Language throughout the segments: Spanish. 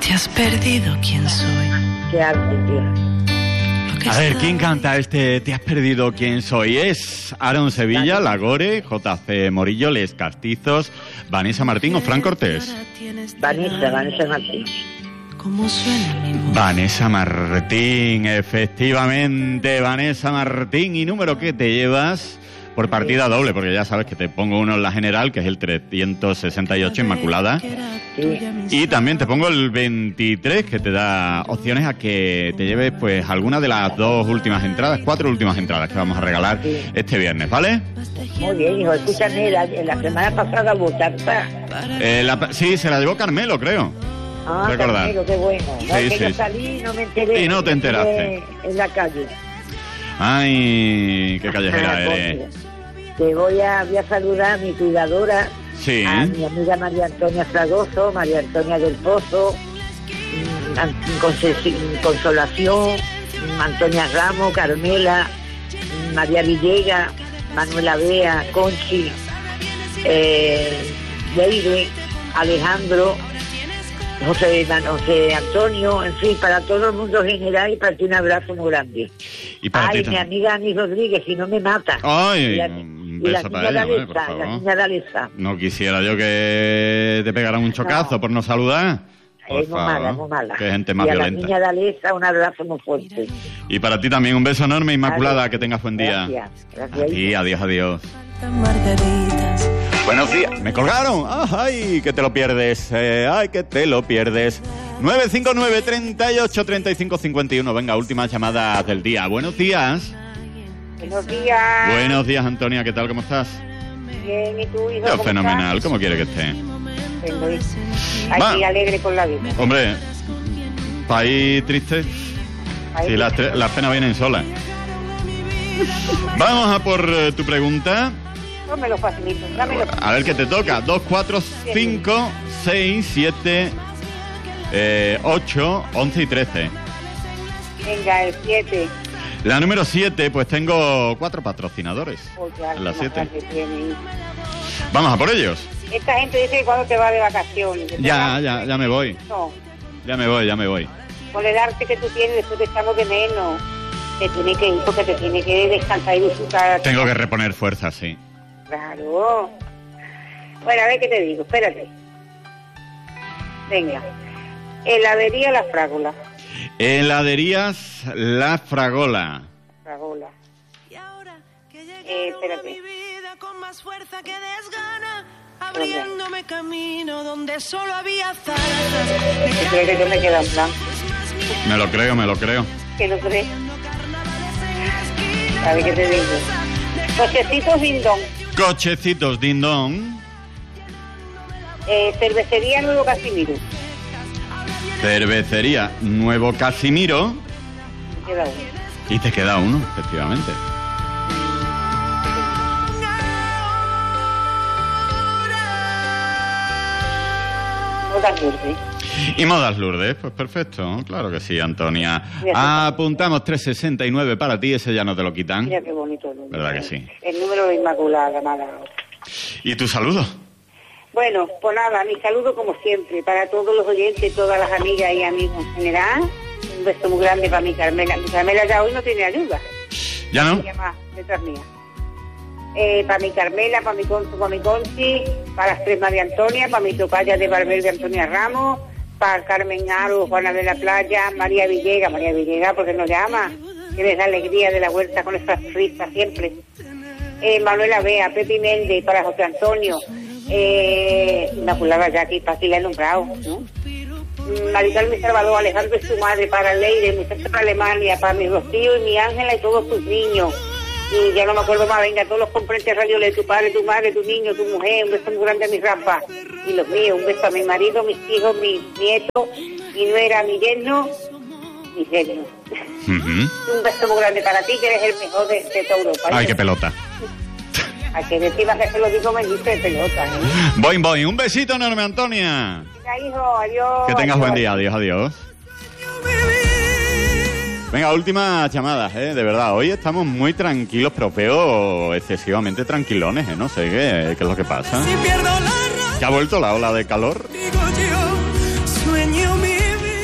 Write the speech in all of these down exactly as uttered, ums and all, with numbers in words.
Te has perdido quién soy. Qué arte, tío. A ver, ¿quién canta este Te has perdido quién soy? Es Aaron Sevilla, Lagore, J C Morillo, Les Castizos, Vanessa Martín o Fran Cortés. Vanessa, Vanessa Martín. ¿Cómo suena mi voz? Vanessa Martín, efectivamente, Vanessa Martín. ¿Y número qué te llevas? Por partida doble, porque ya sabes que te pongo uno en la general, que es el trescientos sesenta y ocho, Inmaculada. Sí. Y también te pongo el veintitrés, que te da opciones a que te lleves pues alguna de las dos últimas entradas, cuatro últimas entradas que vamos a regalar Sí. este viernes, ¿vale? Muy bien, hijo. Escúchame, la, la semana pasada votaste. Eh, la- sí, se la llevó Carmelo, creo. Ah, Recordar. Carmelo, qué bueno. No, Sí, es que sí. yo salí y no me enteré. Y no te me enteré enteraste. En la calle. Ay, qué callejera Ah, eres. coño. Te voy a, voy a saludar a mi cuidadora, Sí. a mi amiga María Antonia Fragoso, María Antonia del Pozo, mm, An- Conce- Consolación, mm, Antonia Ramos, Carmela, mm, María Villega, Manuela Bea, Conchi, eh, Leire, Alejandro, José, Man- José Antonio, en fin, para todo el mundo en general, y para ti un abrazo muy grande. Y para Ay, ti mi también. amiga Ani Rodríguez, si no me mata. Ay, Y la- un y la beso niña para ella, de hombre, por Alesa, la favor. niña de Alesa. No quisiera yo que te pegaran un chocazo No. por no saludar. Por Es muy mala, favor. muy mala. Qué gente más y a violenta. la niña de Alesa, un abrazo muy fuerte. Y para ti también un beso enorme, Inmaculada, Vale. que tengas buen día. Gracias, A gracias. ti, adiós, adiós. Faltan margaritas. Buenos días. ¿Me colgaron? ¡Ay, que te lo pierdes! Eh, ¡Ay, que te lo pierdes! nueve cinco nueve, treinta y ocho, treinta y cinco, cincuenta y uno. Venga, últimas llamadas del día. Buenos días. Buenos días. Buenos días, Antonia. ¿Qué tal? ¿Cómo estás? Bien, ¿y tú, hijo? Yo cómo fenomenal. ¿Cómo quiere que esté? estás? Estoy aquí Va. alegre con la vida. Hombre, país triste. Ahí. Sí, las, tre- las penas vienen solas. Vamos a por eh, tu pregunta. No me lo facilito, dámelo. A ver qué te toca. dos, cuatro, cinco, seis, siete, ocho, once y trece. Venga, el siete. La número siete, pues tengo cuatro patrocinadores. Oh, claro, En la qué siete. más grande tiene. Vamos a por ellos. Esta gente dice que cuando te va de vacaciones. que te Ya, vas- ya, ya me voy. No, Ya me voy, ya me voy. con el arte que tú tienes, después te echamos de menos. Te tiene que ir porque te tiene que descansar y disfrutar. Tengo que reponer fuerzas, sí. Claro. Bueno, a ver qué te digo, espérate. Venga. Heladería La Frágola. Heladerías La Fragola. Fragola. Y ahora que llegué Eh, a espérate. mi vida con más fuerza que desgana, abriéndome camino donde solo había zarzas. Yo creo que yo me queda en blanco. Me lo creo, me lo creo. ¿Qué lo crees? A ver qué te digo. Cochecitos Dindón. Cochecitos Dindón. Eh, cervecería Nuevo Casimiro. Cervecería Nuevo Casimiro. Me queda uno. Y te queda uno, efectivamente. Modas Lourdes. Y Modas Lourdes, pues perfecto, claro que sí, Antonia. Mira, Apuntamos trescientos sesenta y nueve para ti, ese ya no te lo quitan. Mira qué bonito el número. ¿Verdad que sí? El número de Inmaculada, nada. ¿Y tu saludo? Bueno, pues nada, mi saludo como siempre para todos los oyentes, todas las amigas y amigos en general. Un beso muy grande para mi Carmela. Mi Carmela ya hoy no tiene ayuda. ¿Ya no? Se llama letras mías. Eh, para mi Carmela, para mi Concho, para mi Conchi, para las tres María Antonia, para mi tocaya de Valverde Antonia Ramos, para Carmen Aro, Juana de la Playa, María Villega, María Villega, porque nos llama, que les da alegría de la huerta con esas risas siempre. Eh, Manuela Bea, Pepi Méndez, para José Antonio, eh, Inmaculada Jackie, para aquí la he nombrado, ¿no? Marital Mi Salvador, Alejandro y su madre, para Leire, mi sexta para Alemania, para mi Rocío y mi Ángela y todos sus niños. Y ya no me acuerdo más, venga, todos los componentes radio, tu padre, tu madre, tu niño, tu mujer, un beso muy grande a mi Rafa y los míos, un beso a mi marido, mis hijos, mis nietos, mi nuera, mi yerno, mi yerno. Uh-huh. Un beso muy grande para ti, que eres el mejor de, de toda Europa. Ay, qué pelota. A que decima que se lo digo, me dice pelota, ¿eh? Boing, boing. Un besito enorme, Antonia. Venga, hijo, adiós. Que tengas adiós. buen día. Adiós, adiós. Venga, últimas llamadas, ¿eh? De verdad, hoy estamos muy tranquilos, pero veo excesivamente tranquilones, ¿eh? No sé qué, qué es lo que pasa. Si pierdo la razón, ¿Que ha vuelto la ola de calor? digo yo, sueño mi vida.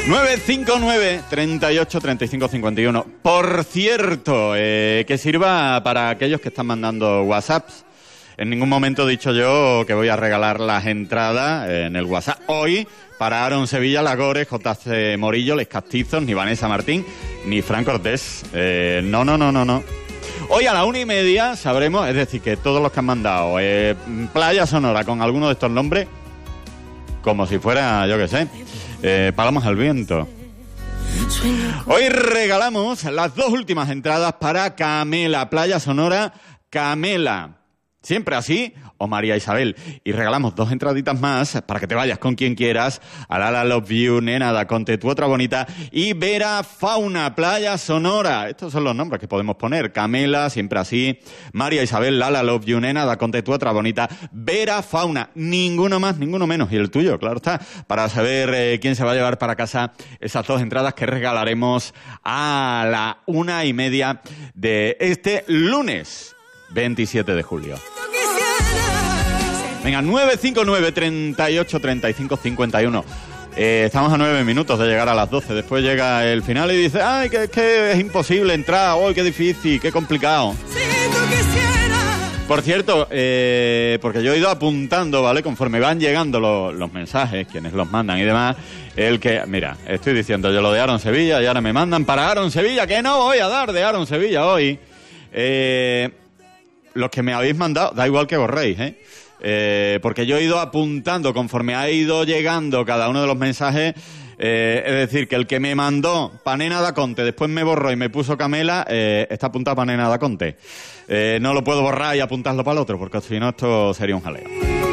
nueve cinco nueve, treinta y ocho, treinta y cinco, cincuenta y uno. Por cierto, eh, que sirva para aquellos que están mandando WhatsApps. En ningún momento he dicho yo que voy a regalar las entradas en el WhatsApp hoy para Aaron Sevilla, Lagore, J C Morillo, Les Castizos, ni Vanessa Martín, ni Fran Cortés. Eh, no, no, no, no, no. Hoy a la una y media sabremos, es decir, que todos los que han mandado eh, Playa Sonora con alguno de estos nombres, como si fuera, yo qué sé, eh, Palomas al Viento. Hoy regalamos las dos últimas entradas para Camela, Playa Sonora, Camela. Siempre así, o María Isabel. Y regalamos dos entraditas más para que te vayas con quien quieras a Lala Love You, Nena da Conte, Tu Otra Bonita y Vera Fauna, Playa Sonora. Estos son los nombres que podemos poner. Camela, Siempre así, María Isabel, Lala Love You, Nena da Conte, Tu Otra Bonita, Vera Fauna. Ninguno más, ninguno menos. Y el tuyo, claro está, para saber eh, quién se va a llevar para casa esas dos entradas que regalaremos a la una y media de este lunes veintisiete de julio. Venga, nueve cinco nueve, treinta y ocho, treinta y cinco, cincuenta y uno. Eh, estamos a nueve minutos de llegar a las doce. Después llega el final y dice, ay, que, que es imposible entrar hoy, qué difícil, qué complicado. Por cierto, eh, porque yo he ido apuntando, ¿vale? Conforme van llegando los, los mensajes, quienes los mandan y demás, el que, mira, estoy diciendo yo lo de Aaron Sevilla y ahora me mandan para Aaron Sevilla, que no voy a dar de Aaron Sevilla hoy. Eh... Los que me habéis mandado, da igual que borréis, ¿eh? Eh, porque yo he ido apuntando conforme ha ido llegando cada uno de los mensajes. Eh, es decir, que el que me mandó Panena da Conte, después me borró y me puso Camela, eh, está apuntado Panena da Conte. Eh, no lo puedo borrar y apuntarlo para el otro, porque si no esto sería un jaleo.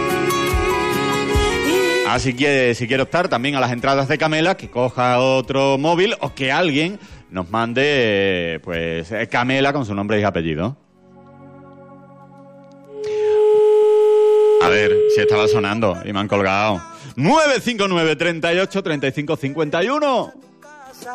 Así que si quiero estar también a las entradas de Camela, que coja otro móvil o que alguien nos mande, pues, Camela con su nombre y apellido. A ver, si estaba sonando y me han colgado. nueve cinco nueve, treinta y ocho, treinta y cinco, cincuenta y uno.